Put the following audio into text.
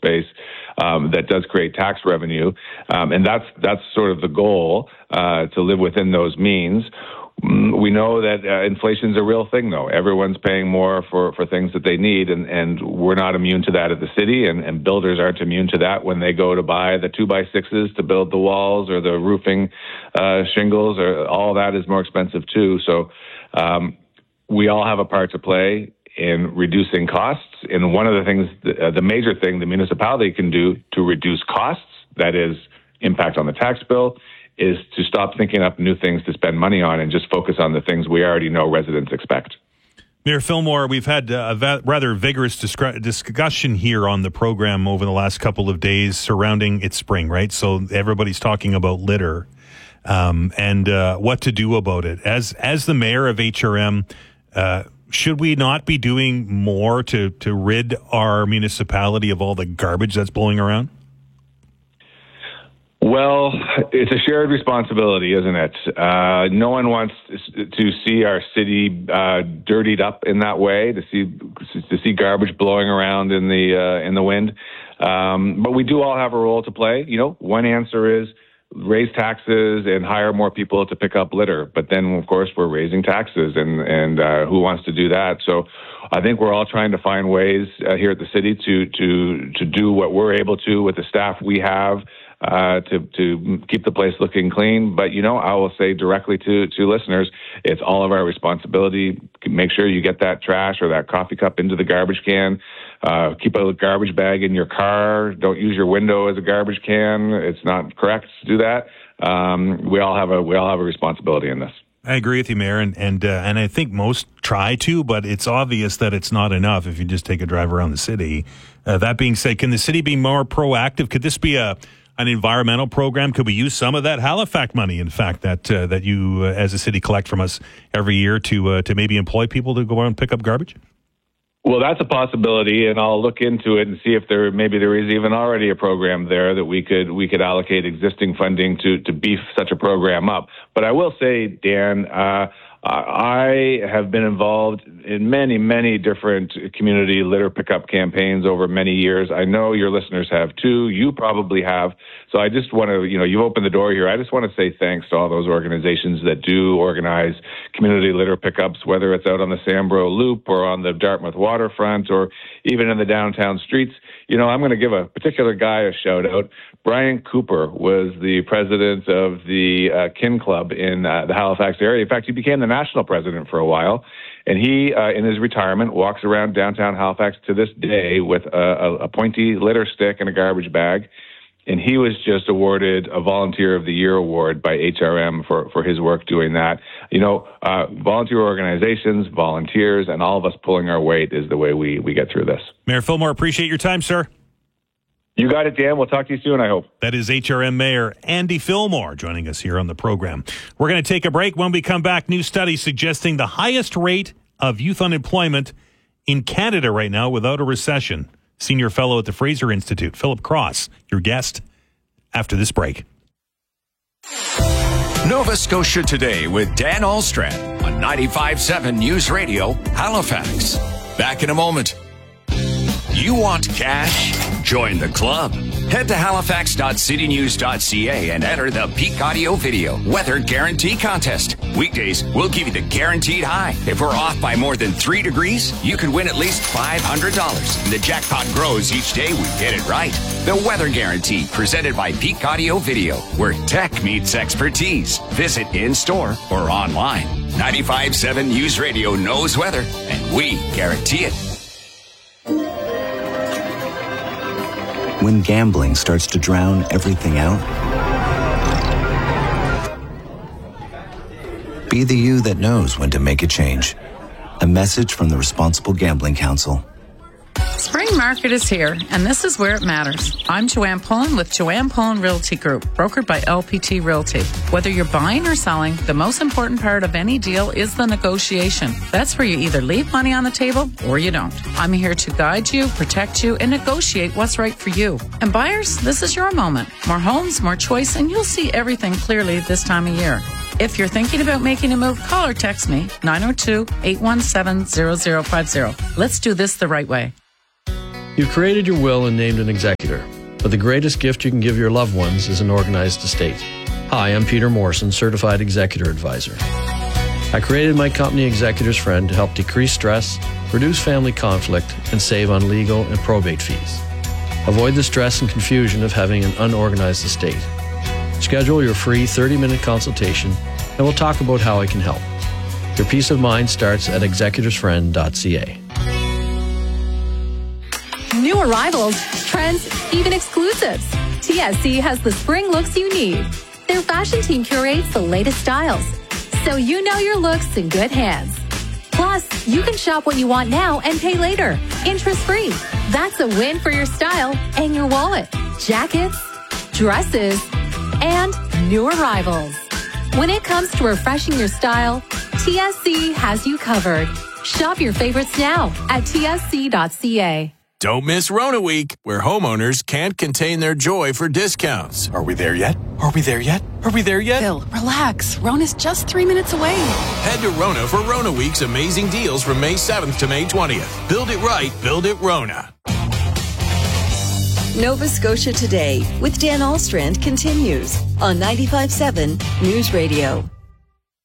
space that does create tax revenue. And that's sort of the goal, to live within those means. We know that inflation's a real thing, though. Everyone's paying more for things that they need, and we're not immune to that at the city, and builders aren't immune to that when they go to buy the 2x6s to build the walls or the roofing shingles, or all that is more expensive too. So we all have a part to play in reducing costs. And one of the things, the major thing the municipality can do to reduce costs, that is impact on the tax bill, is to stop thinking up new things to spend money on and just focus on the things we already know residents expect. Mayor Fillmore, we've had a rather vigorous discussion here on the program over the last couple of days surrounding it's spring, right? So everybody's talking about litter and what to do about it. As the mayor of HRM, should we not be doing more to rid our municipality of all the garbage that's blowing around? Well, it's a shared responsibility, isn't it? No one wants to see our city dirtied up in that way, to see garbage blowing around in the wind. But we do all have a role to play. You know, one answer is raise taxes and hire more people to pick up litter. But then, of course, we're raising taxes, and who wants to do that? So I think we're all trying to find ways here at the city to do what we're able to with the staff we have, to keep the place looking clean. But, you know, I will say directly to listeners, it's all of our responsibility. Make sure you get that trash or that coffee cup into the garbage can. Keep a garbage bag in your car. Don't use your window as a garbage can. It's not correct to do that. We all have a responsibility in this. I agree with you, Mayor, and I think most try to, but it's obvious that it's not enough if you just take a drive around the city. That being said, can the city be more proactive? Could this be an environmental program? Could we use some of that Halifax money, in fact, that you as a city collect from us every year to maybe employ people to go out and pick up garbage? Well, that's a possibility, and I'll look into it and see if there is even already a program there that we could allocate existing funding to beef such a program up. But I will say, Dan, I have been involved in many, many different community litter pickup campaigns over many years. I know your listeners have too. You probably have. So I just want to, you've opened the door here. I just want to say thanks to all those organizations that do organize community litter pickups, whether it's out on the Sambro Loop or on the Dartmouth waterfront or even in the downtown streets. I'm going to give a particular guy a shout out. Brian Cooper was the president of the Kin Club in the Halifax area. In fact, he became the national president for a while. And he, in his retirement, walks around downtown Halifax to this day with a pointy litter stick and a garbage bag. And he was just awarded a Volunteer of the Year award by HRM for his work doing that. Volunteer organizations, volunteers, and all of us pulling our weight is the way we get through this. Mayor Fillmore, appreciate your time, sir. You got it, Dan. We'll talk to you soon, I hope. That is HRM Mayor Andy Fillmore joining us here on the program. We're going to take a break. When we come back, new study suggesting the highest rate of youth unemployment in Canada right now without a recession. Senior fellow at the Fraser Institute, Philip Cross, your guest after this break. Nova Scotia Today with Dan Alstrand on 95.7 News Radio, Halifax. Back in a moment. You want cash? Join the club. Head to halifax.citynews.ca and enter the Peak Audio Video Weather Guarantee Contest. Weekdays, we'll give you the guaranteed high. If we're off by more than 3 degrees, you could win at least $500. And the jackpot grows each day we get it right. The Weather Guarantee, presented by Peak Audio Video, where tech meets expertise. Visit in-store or online. 95.7 News Radio knows weather, and we guarantee it. When gambling starts to drown everything out, be the you that knows when to make a change. A message from the Responsible Gambling Council. Spring market is here, and this is where it matters. I'm Joanne Pullen with Joanne Pullen Realty Group, brokered by LPT Realty. Whether you're buying or selling, the most important part of any deal is the negotiation. That's where you either leave money on the table or you don't. I'm here to guide you, protect you, and negotiate what's right for you. And buyers, this is your moment. More homes, more choice, and you'll see everything clearly this time of year. If you're thinking about making a move, call or text me, 902-817-0050. Let's do this the right way. You've created your will and named an executor, but the greatest gift you can give your loved ones is an organized estate. Hi, I'm Peter Morrison, Certified Executor Advisor. I created my company Executor's Friend to help decrease stress, reduce family conflict, and save on legal and probate fees. Avoid the stress and confusion of having an unorganized estate. Schedule your free 30-minute consultation, and we'll talk about how I can help. Your peace of mind starts at executorsfriend.ca. New arrivals, trends, even exclusives. TSC has the spring looks you need. Their fashion team curates the latest styles, so you know your look's in good hands. Plus, you can shop what you want now and pay later, interest-free. That's a win for your style and your wallet. Jackets, dresses, and new arrivals. When it comes to refreshing your style, TSC has you covered. Shop your favorites now at tsc.ca. Don't miss Rona Week, where homeowners can't contain their joy for discounts. Are we there yet? Are we there yet? Are we there yet? Bill, relax. Rona's just 3 minutes away. Head to Rona for Rona Week's amazing deals from May 7th to May 20th. Build it right, build it Rona. Nova Scotia Today with Dan Alstrand continues on 95.7 News Radio.